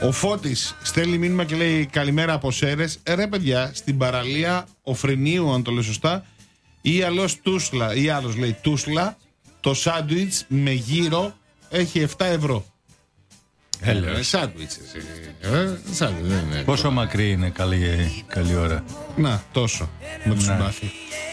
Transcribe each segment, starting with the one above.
Ο Φώτης στέλνει μήνυμα και λέει καλημέρα από Σέρρες. Ρε παιδιά, στην παραλία Οφρενίου, αν το λέω σωστά, ή άλλος Τούσλα, ή άλλος λέει Τούσλα, το σάντουιτς με γύρο έχει 7 ευρώ. Σάντουιτς. Πόσο μακρύ είναι καλή ώρα? Να, τόσο. Με το συμπάθει.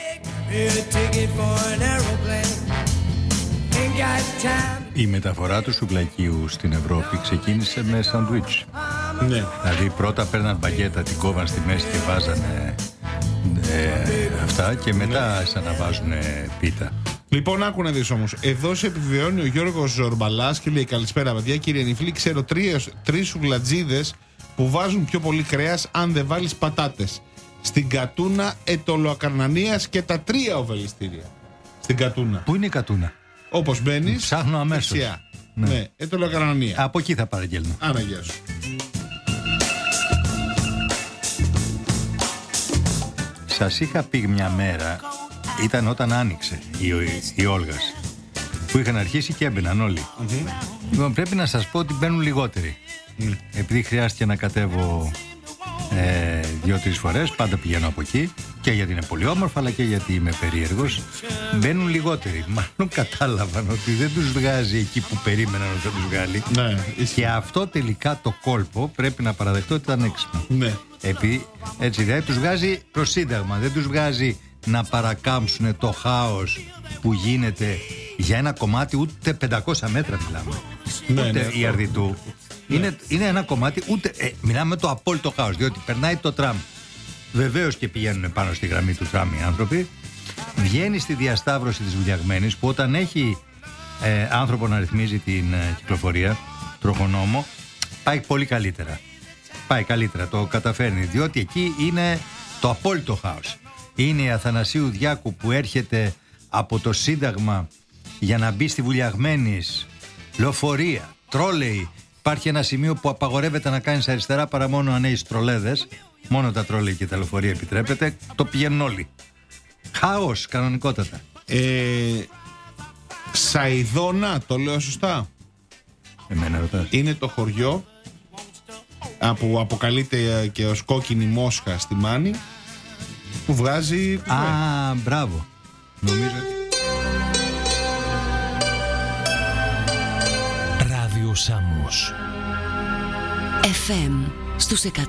Η μεταφορά του σουβλακίου στην Ευρώπη ξεκίνησε με σαντουίτς. Ναι. Δηλαδή πρώτα παίρναν μπαγκέτα, την κόβαν στη μέση και βάζανε αυτά και μετά σαν να βάζουν πίτα. Λοιπόν, άκου να δεις όμως. Εδώ σε επιβεβαιώνει ο Γιώργος Ζορμπαλάς και λέει καλησπέρα παιδιά. Κύριε Νιφλή, ξέρω 3 σουβλατζίδες που βάζουν πιο πολύ κρέας αν δεν βάλεις πατάτες. Στην Κατούνα Ετωλοακαρνανίας και τα 3 οβελιστήρια. Στην Κατούνα. Πού είναι η Κατούνα? Όπως μπαίνεις. Ψάχνω αμέσως. Ναι, Ετωλοακαρνανία. Από εκεί θα παραγγέλνω. Άνα, γεια σου. Σας είχα πει μια μέρα, ήταν όταν άνοιξε η Όλγας, που είχαν αρχίσει και έμπαιναν όλοι. Λοιπόν, πρέπει να σας πω ότι μπαίνουν λιγότεροι. Επειδή χρειάστηκε να κατέβω 2-3 φορές, πάντα πηγαίνω από εκεί, και γιατί είναι πολύ όμορφα αλλά και γιατί είμαι περίεργος. Μπαίνουν λιγότεροι. Μάλλον κατάλαβαν ότι δεν τους βγάζει εκεί που περίμεναν ότι θα τους βγάλει. Ναι, και αυτό τελικά το κόλπο πρέπει να παραδεχτώ ότι ήταν έξυπνο. Ναι. Έτσι, δηλαδή τους βγάζει προς σύνταγμα. Δεν τους βγάζει να παρακάμψουν το χάος που γίνεται για ένα κομμάτι, ούτε 500 μέτρα μιλάμε. Ούτε η Αρδιτού. Είναι ένα κομμάτι, μιλάμε το απόλυτο χάος, διότι περνάει το τραμ. Βεβαίως και πηγαίνουν πάνω στη γραμμή του τραμ οι άνθρωποι. Βγαίνει στη διασταύρωση της Βουλιαγμένης, που όταν έχει άνθρωπο να ρυθμίζει την κυκλοφορία, τροχονόμο, πάει πολύ καλύτερα. Πάει καλύτερα, το καταφέρνει, διότι εκεί είναι το απόλυτο χάος. Είναι η Αθανασίου Διάκου που έρχεται από το Σύνταγμα για να μπει στη Βουλιαγμένης, λεωφορεία, τρόλεϊ. Υπάρχει ένα σημείο που απαγορεύεται να κάνεις αριστερά παρά μόνο αν έχεις τρολέδες. Μόνο τα τρόλεϊ και τα λεωφορεία επιτρέπεται. Το πηγαίνουν όλοι. Χάος, κανονικότατα. Σαϊδόνα, το λέω σωστά? Εμένα ρωτάς. Είναι το χωριό που αποκαλείται και ως κόκκινη μόσχα στη Μάνη, που βγάζει... Μπράβο. Νομίζω ότι... Ράδιο Σάμος FM στους 102.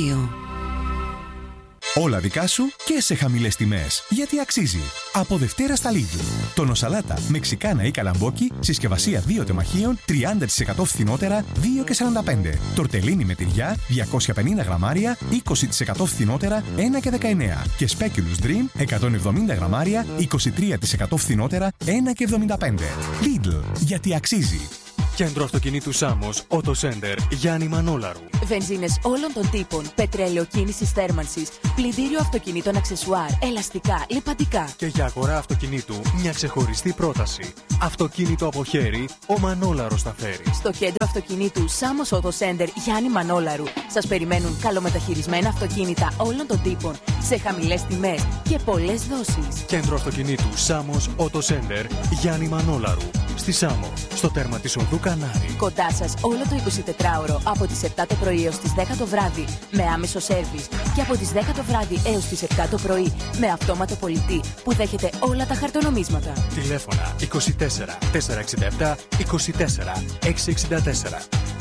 Όλα δικά σου και σε χαμηλές τιμές. Γιατί αξίζει. Από Δευτέρα στα Lidl. Τονοσαλάτα, μεξικάνα ή καλαμπόκι, συσκευασία 2 τεμαχίων, 30% φθηνότερα, 2,45. Τορτελίνι με τυριά, 250 γραμμάρια, 20% φθηνότερα, 1,19. Και Speculous Dream, 170 γραμμάρια, 23% φθηνότερα, 1,75. Lidl. Γιατί αξίζει. Κέντρο αυτοκινήτου Σάμος, Auto Center, Γιάννη Μανόλαρου. Βενζίνες όλων των τύπων, πετρέλαιο κίνησης θέρμανσης, πλυντήριο αυτοκινήτων αξεσουάρ, ελαστικά, λιπαντικά. Και για αγορά αυτοκινήτου, μια ξεχωριστή πρόταση. Αυτοκίνητο από χέρι, ο Μανόλαρος θα φέρει. Στο κέντρο αυτοκινήτου Σάμος Auto Center, Γιάννη Μανόλαρου. Σας περιμένουν καλομεταχειρισμένα αυτοκίνητα όλων των τύπων, σε χαμηλές τιμές και πολλές δόσεις. Κέντρο αυτοκινήτου Σάμος Auto Center, Γιάννη Μανόλαρου. Στη Σάμο, στο τέρμα της οδού Κανάρη. Κοντά σας όλο το 24ωρο από τις 7 το πρωί έως τις 10 το βράδυ με άμεσο σέρβις και από τις 10 το βράδυ έως τις 7 το πρωί με αυτόματο πολιτή που δέχεται όλα τα χαρτονομίσματα. Τηλέφωνα 24 467 24 664.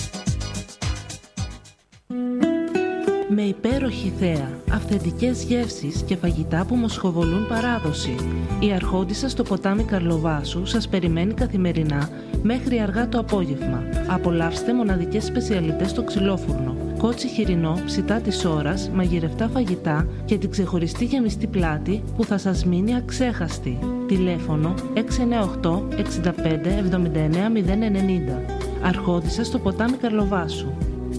Με υπέροχη θέα, αυθεντικές γεύσεις και φαγητά που μοσχοβολούν παράδοση. Η Αρχόντισσα στο ποτάμι Καρλοβάσου σας περιμένει καθημερινά μέχρι αργά το απόγευμα. Απολαύστε μοναδικές σπεσιαλιτές στο ξυλόφουρνο, κότσι χοιρινό, ψητά της ώρας, μαγειρευτά φαγητά και την ξεχωριστή γεμιστή πλάτη που θα σας μείνει αξέχαστη. Τηλέφωνο 698 65 79 090. Αρχόντισσα στο ποτάμι Καρλοβάσου.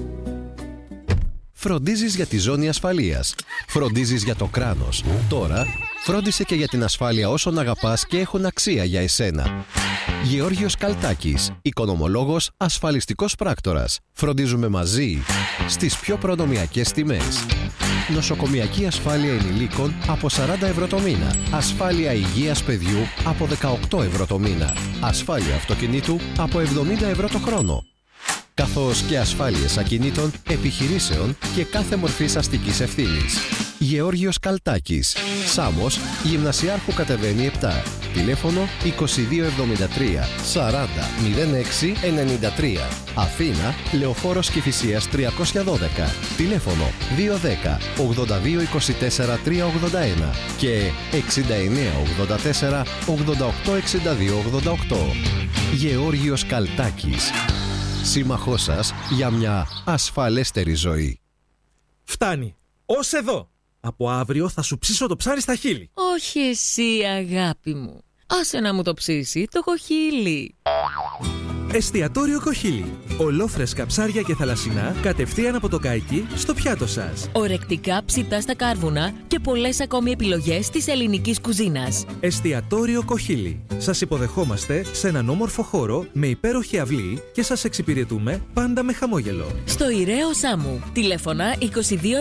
Φροντίζεις για τη ζώνη ασφαλείας. Φροντίζεις για το κράνος. Τώρα, φρόντισε και για την ασφάλεια όσων αγαπάς και έχουν αξία για εσένα. Γεώργιος Καλτάκης, οικονομολόγος, ασφαλιστικός πράκτορας. Φροντίζουμε μαζί στις πιο προνομιακές τιμές. Νοσοκομιακή ασφάλεια ενηλίκων από 40 ευρώ το μήνα. Ασφάλεια υγείας παιδιού από 18 ευρώ το μήνα. Ασφάλεια αυτοκινήτου από 70 ευρώ το χρόνο. καθώς και ασφάλειες ακινήτων, επιχειρήσεων και κάθε μορφής αστικής ευθύνης. Γεώργιος Καλτάκης, Σάμος, Γυμνασιάρχου κατεβαίνει 7. Τηλέφωνο 2273 40 06 93. Αθήνα, Λεωφόρος Κηφισίας 312. Τηλέφωνο 210 82 24 381 και 69 84 88 62 88. Γεώργιος Καλτάκης, σύμμαχός σας για μια ασφαλέστερη ζωή. Φτάνει. Ως εδώ. Από αύριο θα σου ψήσω το ψάρι στα χείλη. Όχι εσύ, αγάπη μου. Άσε να μου το ψήσει το κοχύλι. Εστιατόριο Κοχύλι. Ολόφρεσκα ψάρια και θαλασσινά κατευθείαν από το καϊκί στο πιάτο σας. Ορεκτικά ψητά στα κάρβουνα και πολλές ακόμη επιλογές της ελληνικής κουζίνας. Εστιατόριο Κοχύλι. Σας υποδεχόμαστε σε έναν όμορφο χώρο με υπέροχη αυλή και σας εξυπηρετούμε πάντα με χαμόγελο. Στο Ιραίο Σάμου. Τηλέφωνα 2273 0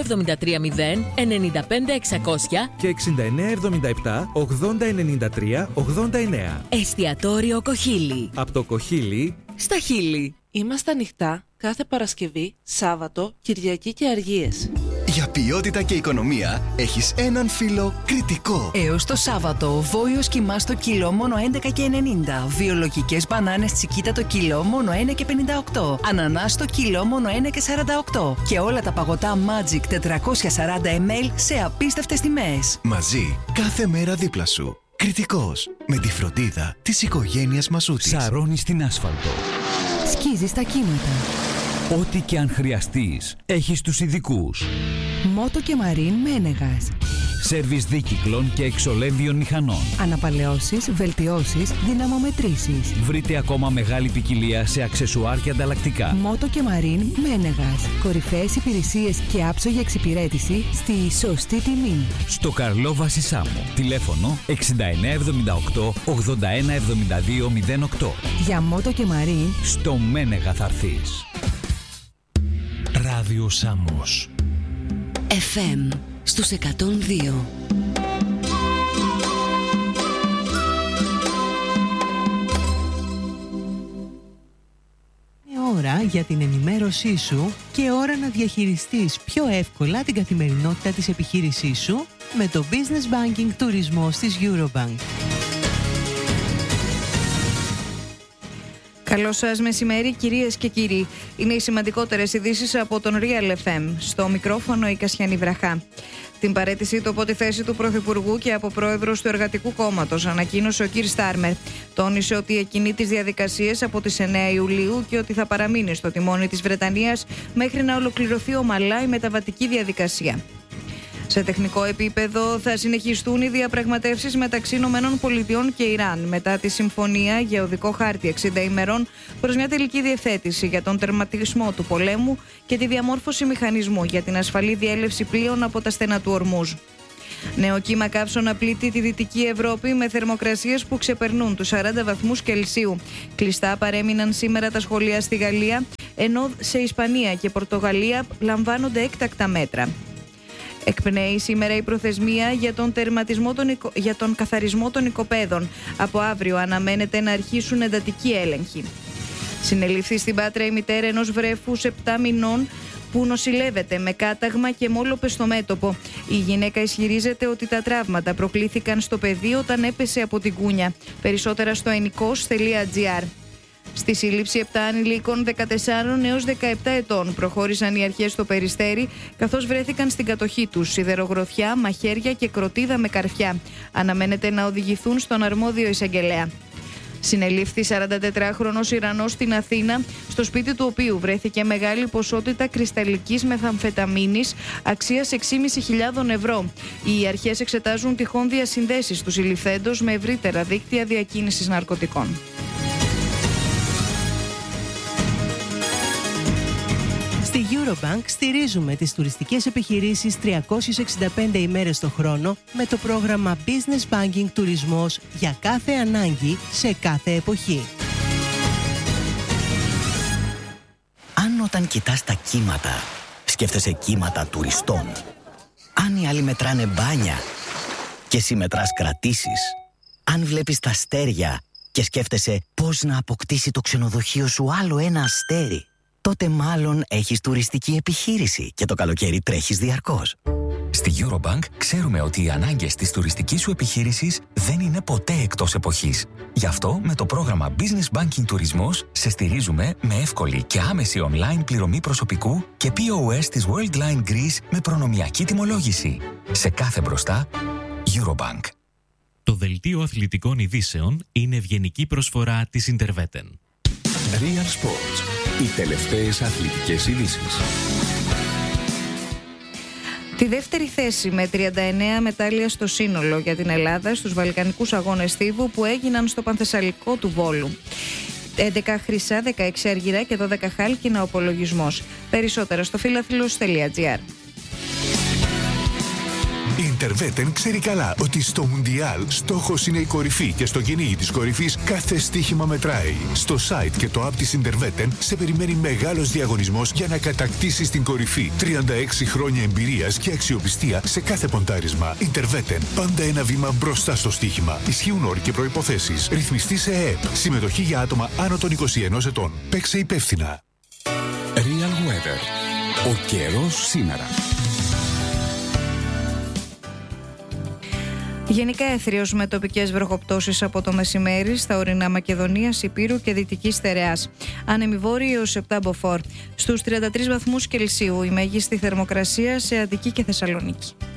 95 600 και 6977 80 93 89. Εστιατόριο Κοχύλι. Από το Κοχύλι στα χείλη. Είμαστε ανοιχτά κάθε Παρασκευή, Σάββατο, Κυριακή και Αργίες. Για ποιότητα και οικονομία έχεις έναν φίλο Κρητικό. Έως το Σάββατο, βόλιος κιμά στο κιλό μόνο 11,90. Βιολογικές μπανάνες τσικίτα το κιλό μόνο 1,58. Ανανάς το κιλό μόνο 1,48. Και όλα τα παγωτά Magic 440 ml σε απίστευτες τιμές. Μαζί, κάθε μέρα δίπλα σου. Κρητικός, με τη φροντίδα της οικογένειας Μασούτης. Σαρώνει στην άσφαλτο. Σκίζει στα κύματα. Ό,τι και αν χρειαστείς, έχεις τους ειδικούς. Μότο και Μαρίν Μένεγας. Σέρβις δίκυκλων και εξολέμβιων μηχανών. Αναπαλαιώσεις, βελτιώσεις, δυναμομετρήσεις. Βρείτε ακόμα μεγάλη ποικιλία σε αξεσουάρ και ανταλλακτικά. Μότο και Μαρίν Μένεγας. Κορυφαίες υπηρεσίες και άψογη εξυπηρέτηση στη σωστή τιμή. Στο Καρλόβαση Σάμο. Τηλέφωνο 6978 8172 08. Για Μότο και Μαρίν στο Μένεγα θα έρθεις. Ράδιο Σάμος. FM στους 102. Ώρα για την ενημέρωσή σου και ώρα να διαχειριστείς πιο εύκολα την καθημερινότητα της επιχείρησής σου με το Business Banking Τουρισμός της Eurobank. Καλό σας μεσημέρι, κυρίες και κύριοι. Είναι οι σημαντικότερες ειδήσεις από τον Real FM. Στο μικρόφωνο η Κασιανή Βραχά. Την παραίτησή του από τη θέση του Πρωθυπουργού και από πρόεδρος του Εργατικού Κόμματος ανακοίνωσε ο κ. Στάρμερ. Τόνισε ότι εκκινεί τις διαδικασίες από τις 9 Ιουλίου και ότι θα παραμείνει στο τιμόνι της Βρετανίας μέχρι να ολοκληρωθεί ομαλά η μεταβατική διαδικασία. Σε τεχνικό επίπεδο θα συνεχιστούν οι διαπραγματεύσεις μεταξύ ΗΠΑ και Ιράν μετά τη συμφωνία για οδικό χάρτη 60 ημερών προς μια τελική διευθέτηση για τον τερματισμό του πολέμου και τη διαμόρφωση μηχανισμού για την ασφαλή διέλευση πλοίων από τα στενά του Ορμούζ. Νέο κύμα καύσωνα πλήττει τη Δυτική Ευρώπη με θερμοκρασίες που ξεπερνούν τους 40 βαθμούς Κελσίου. Κλειστά παρέμειναν σήμερα τα σχολεία στη Γαλλία, ενώ σε Ισπανία και Πορτογαλία λαμβάνονται έκτακτα μέτρα. Εκπνέει σήμερα η προθεσμία για τον καθαρισμό των οικοπαίδων. Από αύριο αναμένεται να αρχίσουν εντατικοί έλεγχοι. Συνελήφθη στην Πάτρα η μητέρα ενός βρέφους 7 μηνών που νοσηλεύεται με κάταγμα και μόλοπε στο μέτωπο. Η γυναίκα ισχυρίζεται ότι τα τραύματα προκλήθηκαν στο παιδί όταν έπεσε από την κούνια. Περισσότερα στο enikos.gr. Στη σύλληψη 7 ανηλίκων 14 έως 17 ετών προχώρησαν οι αρχές στο Περιστέρι, καθώς βρέθηκαν στην κατοχή τους σιδερογροθιά, μαχαίρια και κροτίδα με καρφιά. Αναμένεται να οδηγηθούν στον αρμόδιο εισαγγελέα. Συνελήφθη 44χρονος Ιρανός στην Αθήνα, στο σπίτι του οποίου βρέθηκε μεγάλη ποσότητα κρυσταλλικής μεθαμφεταμίνης αξίας 6.500 ευρώ. Οι αρχές εξετάζουν τυχόν διασυνδέσεις του συλληφθέντος με ευρύτερα δίκτυα διακίνησης ναρκωτικών. Στη Eurobank στηρίζουμε τις τουριστικές επιχειρήσεις 365 ημέρες το χρόνο με το πρόγραμμα Business Banking Τουρισμός για κάθε ανάγκη σε κάθε εποχή. Αν όταν κοιτάς τα κύματα, σκέφτεσαι κύματα τουριστών. Αν οι άλλοι μετράνε μπάνια και εσύ μετράς κρατήσεις. Αν βλέπεις τα αστέρια και σκέφτεσαι πώς να αποκτήσει το ξενοδοχείο σου άλλο ένα αστέρι. τότε μάλλον έχεις τουριστική επιχείρηση και το καλοκαίρι τρέχεις διαρκώς. Στη Eurobank ξέρουμε ότι οι ανάγκες της τουριστικής σου επιχείρησης δεν είναι ποτέ εκτός εποχής. Γι' αυτό με το πρόγραμμα Business Banking Τουρισμός σε στηρίζουμε με εύκολη και άμεση online πληρωμή προσωπικού και POS της Worldline Greece με προνομιακή τιμολόγηση. Σε κάθε μπροστά, Eurobank. Το δελτίο αθλητικών ειδήσεων είναι ευγενική προσφορά της Interveten. Real Sports. Οι τελευταίες αθλητικές ειδήσεις. Τη δεύτερη θέση με 39 μετάλλια στο σύνολο για την Ελλάδα στους Βαλκανικούς Αγώνες Θήβου που έγιναν στο Πανθεσσαλικό του Βόλου. 11 χρυσά, 16 αργυρά και 12 χάλκινα ο απολογισμός. Περισσότερα στο φιλαθλους.gr. Η Interveten ξέρει καλά ότι στο Μουντιάλ στόχος είναι η κορυφή και στο κυνήγι της κορυφής κάθε στοίχημα μετράει. Στο site και το app της Interveten σε περιμένει μεγάλος διαγωνισμός για να κατακτήσεις την κορυφή. 36 χρόνια εμπειρίας και αξιοπιστία σε κάθε ποντάρισμα. Interveten. Πάντα ένα βήμα μπροστά στο στοίχημα. Ισχύουν όροι και προϋποθέσεις. Ρυθμιστή σε ΕΕΠ. Συμμετοχή για άτομα άνω των 21 ετών. Παίξε υπεύθυνα. Real Weather. Ο καιρός σήμερα. Γενικά έθριος με τοπικές βροχοπτώσεις από το μεσημέρι στα ορεινά Μακεδονίας, Ηπείρου και Δυτικής Στερεάς. Άνεμοι βόρειοι έως 7 μποφόρ. Στους 33 βαθμούς Κελσίου η μέγιστη θερμοκρασία σε Αττική και Θεσσαλονίκη.